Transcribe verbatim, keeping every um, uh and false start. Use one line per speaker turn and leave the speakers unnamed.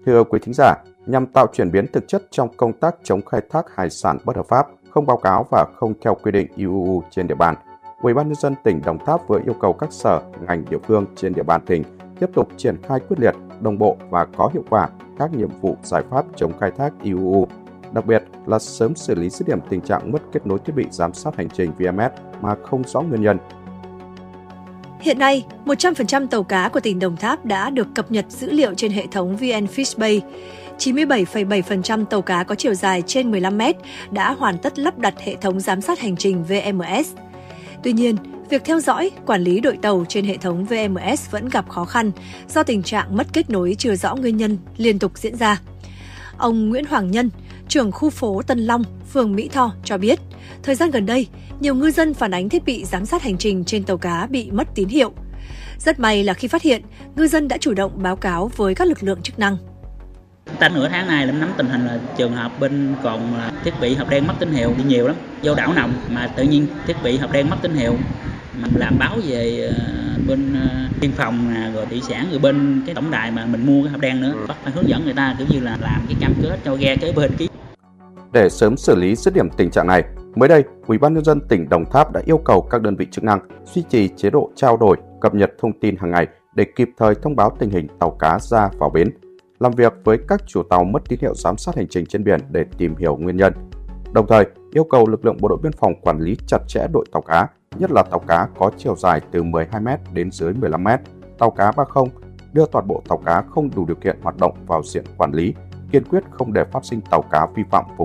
Thưa quý thính giả, nhằm tạo chuyển biến thực chất trong công tác chống khai thác hải sản bất hợp pháp, không báo cáo và không theo quy định i u u trên địa bàn, Ủy ban nhân dân tỉnh Đồng Tháp vừa yêu cầu các sở, ngành địa phương trên địa bàn tỉnh tiếp tục triển khai quyết liệt, đồng bộ và có hiệu quả các nhiệm vụ giải pháp chống khai thác i u u, đặc biệt là sớm xử lý dứt điểm tình trạng mất kết nối thiết bị giám sát hành trình vê em ét mà không rõ nguyên nhân.
Hiện nay, một trăm phần trăm tàu cá của tỉnh Đồng Tháp đã được cập nhật dữ liệu trên hệ thống vê en Fishbay. chín mươi bảy phẩy bảy phần trăm tàu cá có chiều dài trên mười lăm mét đã hoàn tất lắp đặt hệ thống giám sát hành trình vê em ét. Tuy nhiên, việc theo dõi, quản lý đội tàu trên hệ thống vê em ét vẫn gặp khó khăn do tình trạng mất kết nối chưa rõ nguyên nhân liên tục diễn ra. Ông Nguyễn Hoàng Nhân, trưởng khu phố Tân Long, phường Mỹ Tho cho biết, thời gian gần đây, nhiều ngư dân phản ánh thiết bị giám sát hành trình trên tàu cá bị mất tín hiệu. Rất may là khi phát hiện, ngư dân đã chủ động báo cáo với các lực lượng chức năng.
Ta nửa tháng nay nắm tình hình là trường hợp bên còn thiết bị hộp đen mất tín hiệu đi nhiều lắm, vô đảo nồng mà tự nhiên thiết bị hộp đen mất tín hiệu. Mình làm báo về bên biên phòng rồi thủy sản rồi bên cái tổng đài mà mình mua cái hộp đen nữa, bắt phải hướng dẫn người ta kiểu như là làm cái cam kết cho ghe kế bên ký.
Để sớm xử lý dứt điểm tình trạng này, mới đây, Ủy ban nhân dân tỉnh Đồng Tháp đã yêu cầu các đơn vị chức năng duy trì chế độ trao đổi, cập nhật thông tin hàng ngày để kịp thời thông báo tình hình tàu cá ra vào bến, làm việc với các chủ tàu mất tín hiệu giám sát hành trình trên biển để tìm hiểu nguyên nhân. Đồng thời, yêu cầu lực lượng bộ đội biên phòng quản lý chặt chẽ đội tàu cá, nhất là tàu cá có chiều dài từ mười hai mét đến dưới mười lăm mét, tàu cá ba không, đưa toàn bộ tàu cá không đủ điều kiện hoạt động vào diện quản lý, kiên quyết không để phát sinh tàu cá vi phạm vùng